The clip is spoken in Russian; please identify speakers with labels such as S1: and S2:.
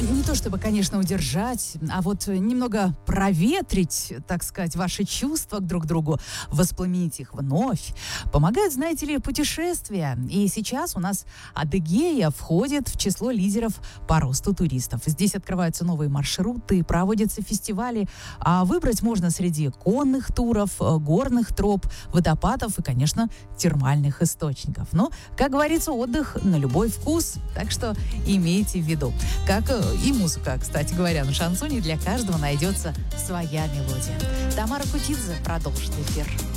S1: не то чтобы, конечно, удержать, а вот немного проветрить, так сказать, ваши чувства друг к другу, воспламенить их вновь, помогают, знаете ли, путешествия. И сейчас у нас Адыгея входит в число лидеров по росту туристов. Здесь открываются новые маршруты, проводятся фестивали, а выбрать можно среди конных туров, горных троп, водопадов и, конечно, термальных источников. Но, как говорится, отдых на любой вкус, так что имейте в виду. Как и музыка, кстати говоря, на шансоне для каждого найдется своя мелодия. Тамара Кутидзе продолжит эфир.